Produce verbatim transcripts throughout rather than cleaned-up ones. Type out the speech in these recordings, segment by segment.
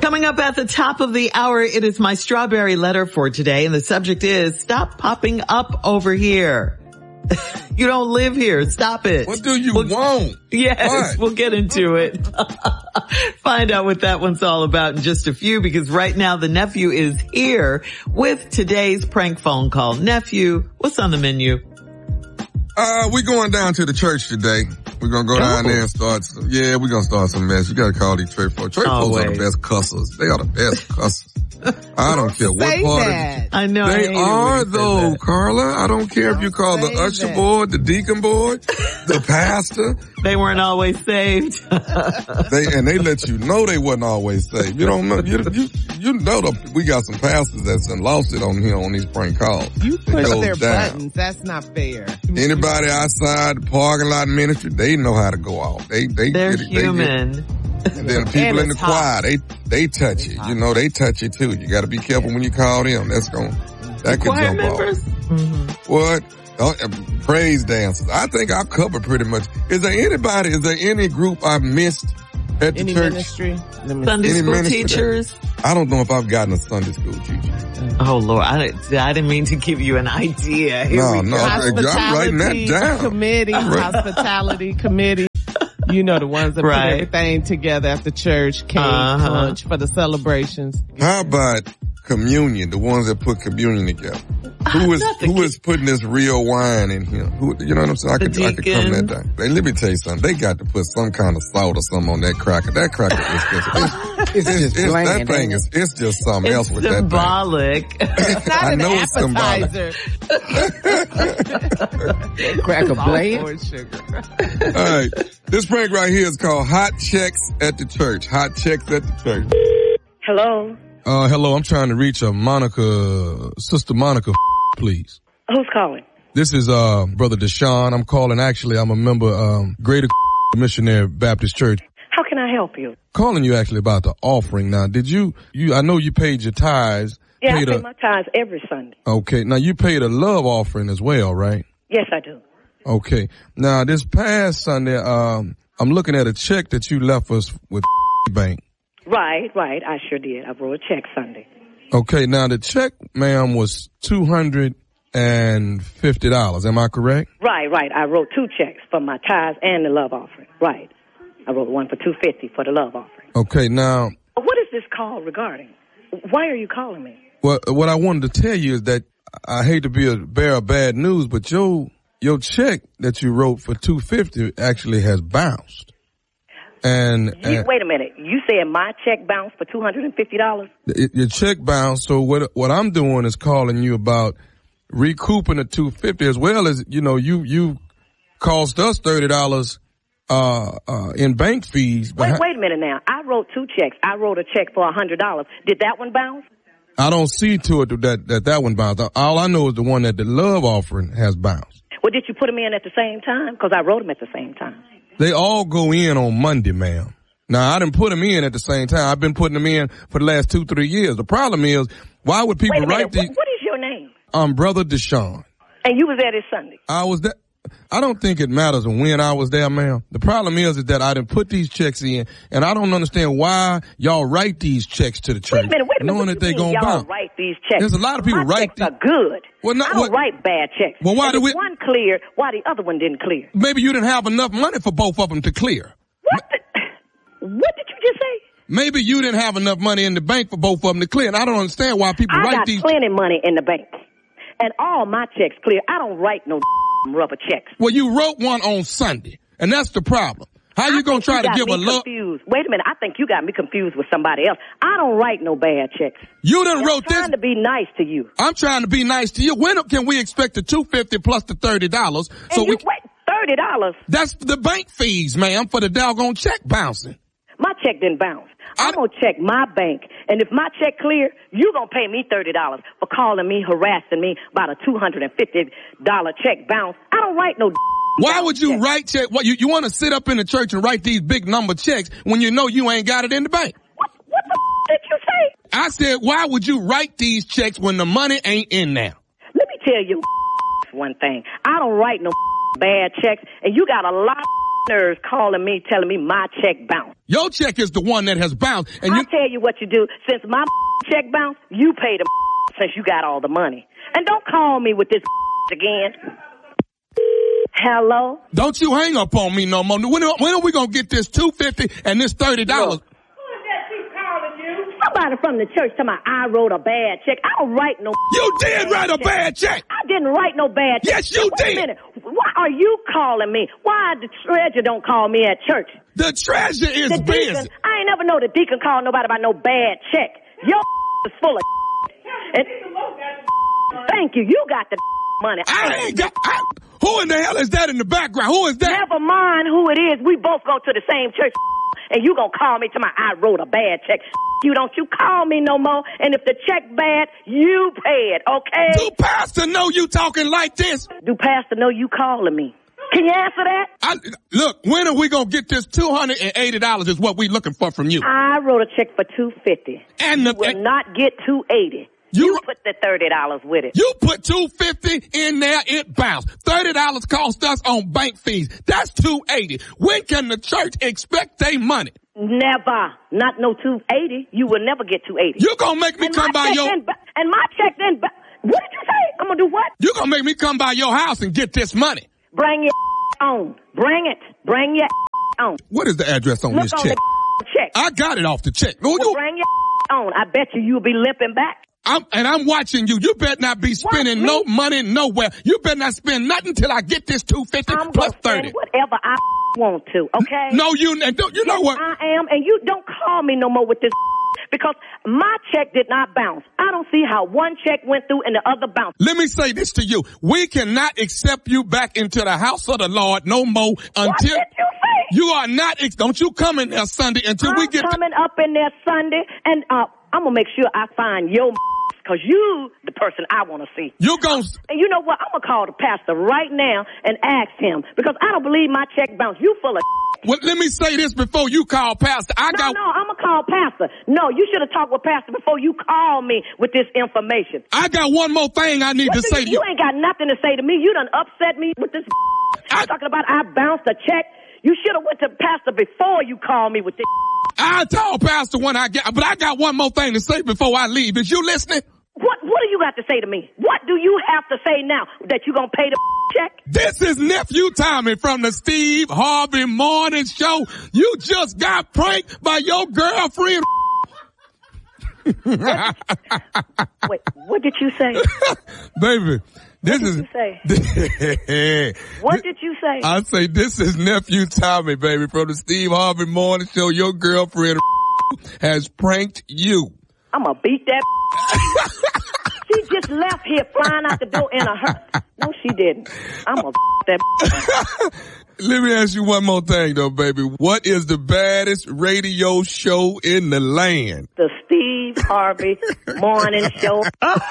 Coming up at the top of the hour, it is my strawberry letter for today, and the subject is stop popping up over here. You don't live here. Stop it. What do you we'll, want? Yes, what? We'll get into it. Find out what that one's all about in just a few, because right now the nephew is here with today's prank phone call. Nephew, what's on the menu? Uh, we're going down to the church today. We're going to go down oh. there and start some, yeah, we're going to start some mess. You got to call these church folks. Church folks are the best cussers. They are the best cussers. I don't care what part that. of it. I know. They I are though, Carla. I don't care don't if you call the usher that. board, the deacon board, the pastor. They weren't always saved. they and they let you know they wasn't always saved. You don't know. You you, you know the, we got some pastors that's lost it on here on these prank calls. You push their down. buttons. That's not fair. Anybody outside the parking lot ministry, they know how to go off. They they They're get it, human. They get, and then the people in the choir, they they touch it. You know, they touch it too. You got to be careful when you call them. That's going that could Choir jump members? off. Mm-hmm. What? Oh, praise dancers. I think I've covered pretty much. Is there anybody? Is there any group I've missed at the Any church? Ministry? Sunday Any school ministry teachers? I don't know if I've gotten a Sunday school teacher. Oh Lord, I, I didn't mean to give you an idea. Here No, we no, go. I'm writing that down. Committee, hospitality committee. You know, the ones that right. put everything together at the church, cake, uh-huh. lunch for the celebrations. How about communion? The ones that put communion together. Who is who is putting this real wine in here? Who, you know what I'm saying? I could, I could come that down. Hey, let me tell you something. They got to put some kind of salt or something on that cracker. That cracker is just, it's, it's, it's, it's that thing is, it's just something it's else with symbolic. that thing. It's not I an know it's symbolic. Cracker blade. All right. This prank right here is called Hot Checks at the Church. Hot Checks at the Church. Hello? Uh, hello. I'm trying to reach a Monica, Sister Monica, please. Who's calling? This is, uh, Brother Deshaun. I'm calling, actually, I'm a member, um, Greater Missionary Baptist Church. How can I help you? Calling you actually about the offering. Now, did you, you, I know you paid your tithes. Yeah, I pay a, my tithes every Sunday. Okay. Now, you paid a love offering as well, right? Yes, I do. Okay. Now, this past Sunday, um, I'm looking at a check that you left us with bank. Right, right. I sure did. I wrote a check Sunday. Okay. Now, the check, ma'am, was two hundred fifty dollars. Am I correct? Right, right. I wrote two checks for my tithes and the love offering. Right. I wrote one for two hundred fifty dollars for the love offering. Okay. Now, what is this call regarding? Why are you calling me? Well, what I wanted to tell you is that I hate to be a bearer of bad news, but your your check that you wrote for two hundred fifty dollars actually has bounced. And, you, and wait a minute. You said my check bounced for two hundred fifty dollars? It, your check bounced. So what what I'm doing is calling you about recouping the two hundred fifty dollars, as well as, you know, you you cost us thirty dollars uh uh in bank fees. Wait, wait a minute now. I wrote two checks. I wrote a check for one hundred dollars. Did that one bounce? I don't see to it that that that one bounced. All I know is the one that the love offering has bounced. Well, did you put them in at the same time? Because I wrote them at the same time. They all go in on Monday, ma'am. Now, I didn't put them in at the same time. I've been putting them in for the last two, three years. The problem is, why would people Wait a minute. write these? What, what is your name? I'm Brother Deshaun. And you was there this Sunday? I was there. I don't think it matters when I was there, ma'am. The problem is, is that I didn't put these checks in, and I don't understand why y'all write these checks to the church, wait a minute, wait a minute. knowing what that they gonna bounce. Write these checks. There's a lot of people My write checks are these. good. Well, not, I don't what, write bad checks. Well, why and do if we? one cleared, why the other one didn't clear? Maybe you didn't have enough money for both of them to clear. What? The, what did you just say? Maybe you didn't have enough money in the bank for both of them to clear, and I don't understand why people I write got these. plenty money in the bank, and all my checks clear. I don't write no rubber checks. Well, you wrote one on Sunday, and that's the problem. How you gonna try you to got give me a love? Confused. Wait a minute. I think you got me confused with somebody else. I don't write no bad checks. You done I'm wrote this. trying to be nice to you. I'm trying to be nice to you. When can we expect the two hundred fifty dollars plus the thirty dollars? And So you we. wait thirty dollars. That's the bank fees, ma'am, for the doggone check bouncing. My check didn't bounce. I, I'm gonna check my bank, and if my check clear, you gonna pay me thirty dollars for calling me, harassing me about a two hundred and fifty dollar check bounce. I don't write no. Why would you check. write check? What you you want to sit up in the church and write these big number checks when you know you ain't got it in the bank? What, what the f- did you say? I said, why would you write these checks when the money ain't in there? Let me tell you one thing. I don't write no bad checks, and you got a lot of nerves calling me, telling me my check bounced. Your check is the one that has bounced. And I'll you- tell you what you do. Since my check bounced, you pay the since you got all the money. And don't call me with this again. Hello? Don't you hang up on me no more. When are, when are we going to get this two hundred fifty dollars and this thirty dollars? Look. Somebody from the church told me I wrote a bad check. I don't write no You did write a check. bad check. I didn't write no bad check. Yes, you Wait did. a minute. Why are you calling me? Why the treasurer don't call me at church? The treasure is The busy. deacon, I ain't never know the deacon called nobody about no bad check. Your is full of and, thank you. You got the money. I ain't got... I, who in the hell is that in the background? Who is that? Never mind who it is. We both go to the same church. And you gonna call me to my I wrote a bad check. You don't you call me no more. And if the check bad, you pay it, okay? Do Pastor know you talking like this? Do Pastor know you calling me? Can you answer that? I, look, when are we going to get this two hundred eighty dollars is what we looking for from you. I wrote a check for two hundred fifty dollars. And the, You will and not get two hundred eighty dollars. You, You put the thirty dollars with it. you put two hundred fifty dollars in there, it bounced. thirty dollars cost us on bank fees. That's two hundred eighty dollars. When can the church expect their money? Never. Not no two hundred eighty dollars. You will never get two hundred eighty dollars. You going to make me And come my by check your... then ba- And my check then... ba- What did you say? I'm going to do what? You going to make me come by your house and get this money. Bring your on. Bring it. Bring your on. What is the address on Look this on check? the check. I got it off the check. No, Well, you, bring your on. I bet you you'll be limping back. I'm, and I'm watching you. You better not be spending me? no money nowhere. You better not spend nothing till I get this two hundred fifty I'm plus gonna thirty. spend whatever I want to, okay? No, you, and don't, you know Yes, what? I am, and you don't call me no more with this because my check did not bounce. I don't see how one check went through and the other bounced. Let me say this to you. We cannot accept you back into the house of the Lord no more until What did you say? you are not, ex- don't you come in there Sunday until I'm we get coming up in there Sunday, and uh, I'm gonna make sure I find your because you the person I want to see. you going And you know what? I'm gonna call the pastor right now and ask him because I don't believe my check bounced. You full of well, let me say this before you call Pastor. I No, got, no, I'm gonna call pastor. No, you should have talked with pastor before you call me with this information. I got one more thing I need What to do say you, to you you. ain't got nothing to say to me. You done upset me with this. I- I'm talking about I bounced a check. You should have went to pastor before you called me with this. I told Pastor when I get, but I got one more thing to say before I leave. Is you listening? What What do you got to say to me? What do you have to say now that you gonna pay the check? This is Nephew Tommy from the Steve Harvey Morning Show. You just got pranked by your girlfriend. Wait, what did you say? Baby, this What is. did you say? What did you say? I say this is Nephew Tommy, baby, from the Steve Harvey Morning Show. Your girlfriend has pranked you. I'm gonna beat that. She just left here flying out the door in a hearse. No, she didn't. I'm gonna that. Let me ask you one more thing though, baby. What is the baddest radio show in the land? The Steve Harvey Morning Show.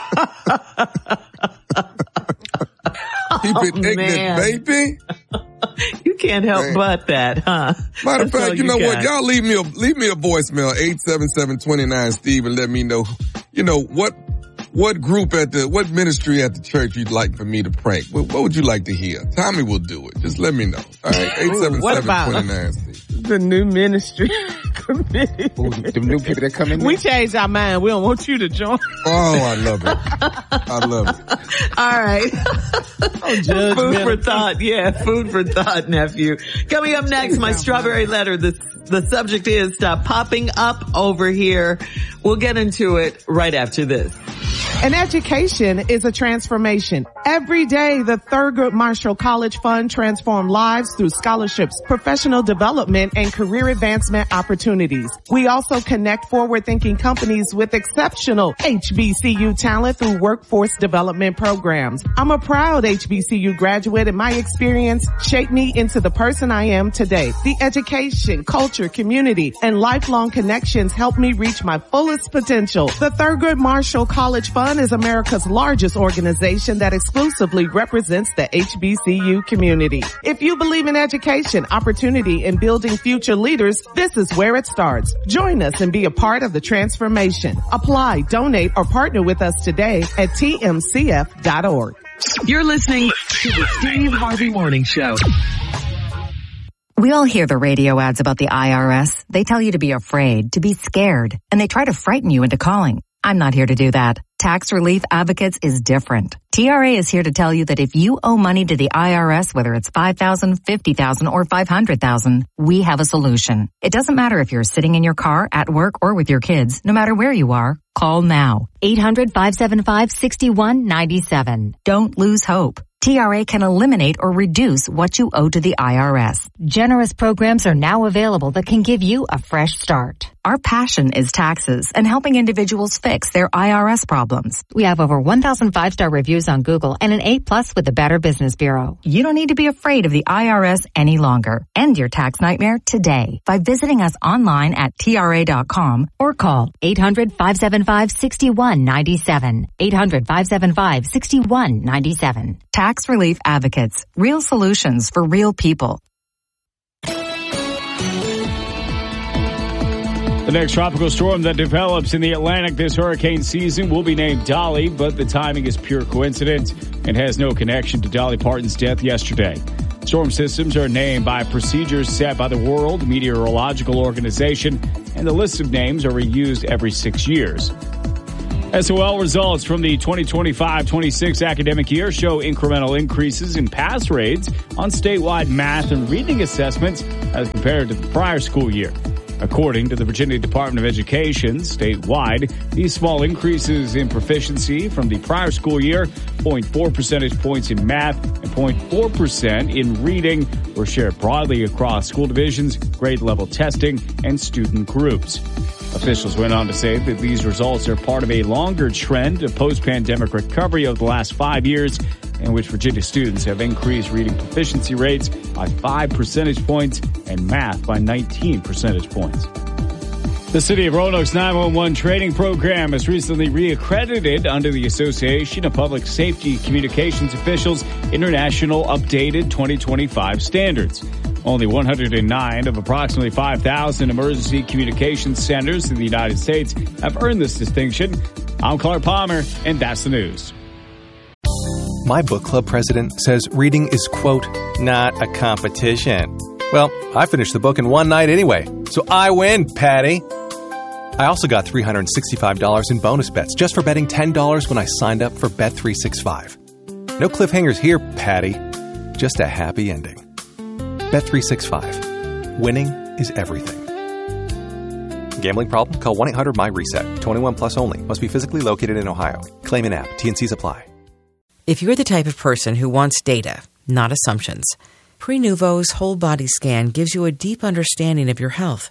Keep it Oh, ignorant, man. baby. You can't help Man. but that, huh? Matter of That's all fact, you know what? got. Y'all leave me a leave me a voicemail eight seven seven two nine Steve and let me know. You know what? What group at the what ministry at the church you'd like for me to prank? What, what would you like to hear? Tommy will do it. Just let me know. All right, eight seven seven two nine Steve. The new ministry committee. Ooh, them new people that come in We there. changed our mind. We don't want you to join. Oh, I love it. I love it. All right. Judge Food for Benedict. thought. Yeah, food for thought, nephew. Coming up next, my strawberry letter. The, the subject is stop popping up over here. We'll get into it right after this. An education is a transformation. Every day, the Thurgood Marshall College Fund transforms lives through scholarships, professional development, and career advancement opportunities. We also connect forward-thinking companies with exceptional H B C U talent through workforce development programs. I'm a proud H B C U graduate, and my experience shaped me into the person I am today. The education, culture, community, and lifelong connections helped me reach my fullest potential. The Thurgood Marshall College Fund is America's largest organization that exclusively represents the H B C U community. If you believe in education, opportunity, and building future leaders, this is where it starts. Join us and be a part of the transformation. Apply, donate, or partner with us today at T M C F dot org. You're listening to the Steve Harvey Morning Show. We all hear the radio ads about the I R S. They tell you to be afraid, to be scared, and they try to frighten you into calling. I'm not here to do that. Tax Relief Advocates is different. T R A is here to tell you that if you owe money to the I R S, whether it's five thousand dollars, fifty thousand dollars, or five hundred thousand dollars, we have a solution. It doesn't matter if you're sitting in your car, at work, or with your kids. No matter where you are, call now. eight hundred, five seven five, six one nine seven. Don't lose hope. T R A can eliminate or reduce what you owe to the I R S. Generous programs are now available that can give you a fresh start. Our passion is taxes and helping individuals fix their I R S problems. We have over one thousand five-star reviews on Google and an A plus with the Better Business Bureau. You don't need to be afraid of the I R S any longer. End your tax nightmare today by visiting us online at T R A dot com or call eight hundred, five seven five, six one nine seven. eight hundred, five seven five, six one nine seven. Tax Relief Advocates. Real solutions for real people. The next tropical storm that develops in the Atlantic this hurricane season will be named Dolly, but the timing is pure coincidence and has no connection to Dolly Parton's death yesterday. Storm systems are named by procedures set by the World Meteorological Organization, and the list of names are reused every six years. S O L results from the twenty twenty-five twenty-six academic year show incremental increases in pass rates on statewide math and reading assessments as compared to the prior school year. According to the Virginia Department of Education, statewide, these small increases in proficiency from the prior school year, zero point four percentage points in math and zero point four percent in reading, were shared broadly across school divisions, grade level testing, and student groups. Officials went on to say that these results are part of a longer trend of post-pandemic recovery over the last five years, in which Virginia students have increased reading proficiency rates by five percentage points and math by nineteen percentage points. The City of Roanoke's nine one one training program has recently reaccredited under the Association of Public Safety Communications Officials International Updated twenty twenty-five standards. Only one hundred nine of approximately five thousand emergency communications centers in the United States have earned this distinction. I'm Clark Palmer, and that's the news. My book club president says reading is, quote, not a competition. Well, I finished the book in one night anyway, so I win, Patty. I also got three hundred sixty-five dollars in bonus bets just for betting ten dollars when I signed up for Bet three sixty-five. No cliffhangers here, Patty. Just a happy ending. Bet three sixty-five. Winning is everything. Gambling problem? Call one eight hundred my reset. twenty-one plus only. Must be physically located in Ohio. Claim in app. T and C's apply. If you're the type of person who wants data, not assumptions, Prenuvo's whole body scan gives you a deep understanding of your health.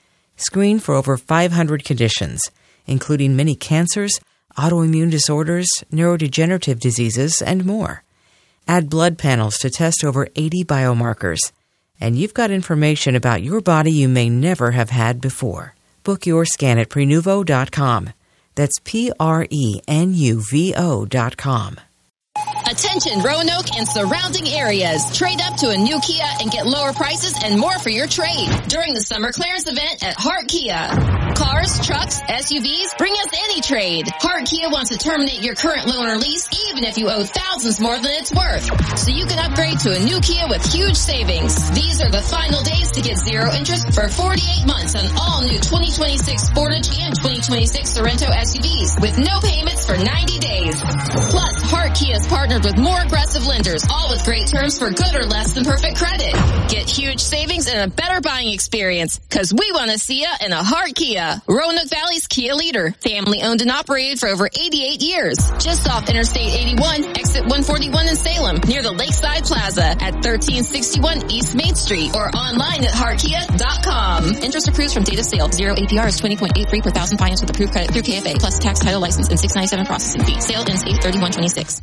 Screen for over five hundred conditions, including many cancers, autoimmune disorders, neurodegenerative diseases, and more. Add blood panels to test over eighty biomarkers. And you've got information about your body you may never have had before. Book your scan at Prenuvo dot com. That's P R E N U V O dot com. Attention Roanoke and surrounding areas. Trade up to a new Kia and get lower prices and more for your trade during the summer clearance event at Hart Kia. Cars, trucks, S U Vs, bring us any trade. Hart Kia wants to terminate your current loan or lease even if you owe thousands more than it's worth. So you can upgrade to a new Kia with huge savings. These are the final days to get zero interest for forty-eight months on all new twenty twenty-six Sportage and twenty twenty-six Sorento S U Vs with no payments for ninety days. Plus, Hart Kia is partnered with more aggressive lenders, all with great terms for good or less than perfect credit. Get huge savings and a better buying experience, because we want to see you in a Hart Kia. Roanoke Valley's Kia leader. Family owned and operated for over eighty-eight years. Just off Interstate eighty-one, exit one forty-one in Salem, near the Lakeside Plaza at thirteen sixty-one East Main Street, or online at hart kia dot com. Interest accrues from date of sale. Zero A P R is twenty point eight three per thousand finance with approved credit through K F A, plus tax, title, license, and six ninety-seven processing fee. Sale ends eight thirty-one twenty-six.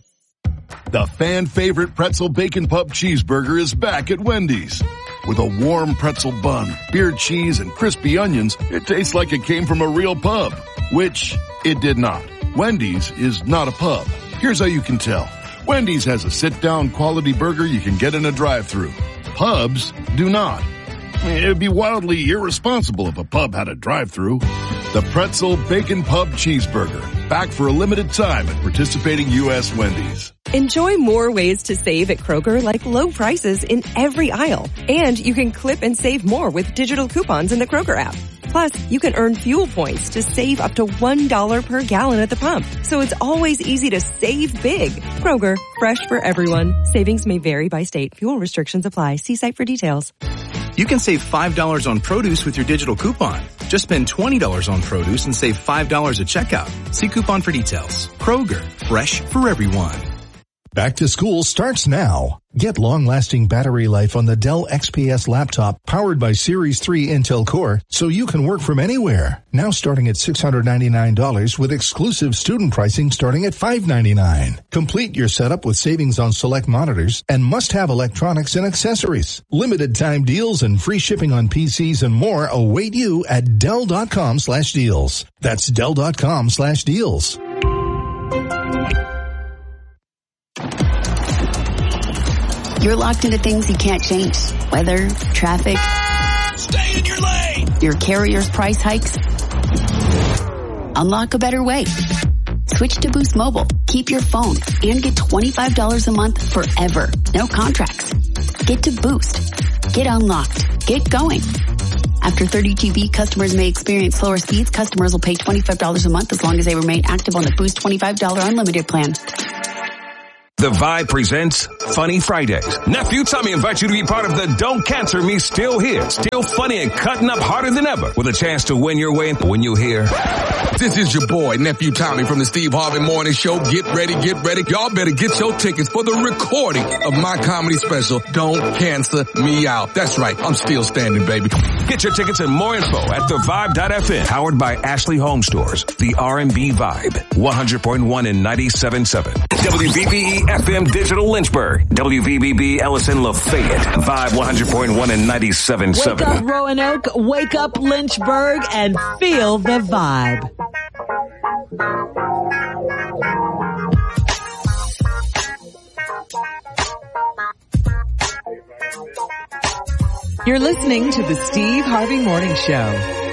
The fan-favorite pretzel bacon pub cheeseburger is back at Wendy's. With a warm pretzel bun, beer cheese, and crispy onions, it tastes like it came from a real pub, which it did not. Wendy's is not a pub. Here's how you can tell. Wendy's has a sit-down quality burger you can get in a drive-thru. Pubs do not. It'd be wildly irresponsible if a pub had a drive-thru. The Pretzel Bacon Pub Cheeseburger, back for a limited time at participating U S Wendy's. Enjoy more ways to save at Kroger, like low prices in every aisle. And you can clip and save more with digital coupons in the Kroger app. Plus, you can earn fuel points to save up to one dollar per gallon at the pump. So it's always easy to save big. Kroger, fresh for everyone. Savings may vary by state. Fuel restrictions apply. See site for details. You can save five dollars on produce with your digital coupon. Just spend twenty dollars on produce and save five dollars at checkout. See coupon for details. Kroger, fresh for everyone. Back to school starts now. Get long-lasting battery life on the Dell X P S laptop powered by Series three Intel Core so you can work from anywhere. Now starting at six hundred ninety-nine dollars with exclusive student pricing starting at five hundred ninety-nine dollars. Complete your setup with savings on select monitors and must-have electronics and accessories. Limited time deals and free shipping on P Cs and more await you at Dell.com slash deals. That's Dell.com slash deals. You're locked into things you can't change. Weather, traffic. Stay in your lane! Your carrier's price hikes. Unlock a better way. Switch to Boost Mobile. Keep your phone and get twenty-five dollars a month forever. No contracts. Get to Boost. Get unlocked. Get going. After thirty G B, customers may experience slower speeds. Customers will pay twenty-five dollars a month as long as they remain active on the Boost twenty-five dollars unlimited plan. The Vibe presents Funny Fridays. Nephew Tommy invites you to be part of the Don't Cancel Me Still Here. Still funny and cutting up harder than ever with a chance to win your way when you hear. This is your boy, Nephew Tommy from the Steve Harvey Morning Show. Get ready, get ready. Y'all better get your tickets for the recording of my comedy special, Don't Cancel Me Out. That's right. I'm still standing, baby. Get your tickets and more info at the vibe dot f m. Powered by Ashley Home Stores. The R and B Vibe. one hundred point one and ninety-seven point seven. W V B E F M Digital Lynchburg. W V B B Ellison Lafayette. Vibe one hundred point one and ninety-seven point seven. Wake up Roanoke, wake up Lynchburg, and feel the vibe. You're listening to the Steve Harvey Morning Show.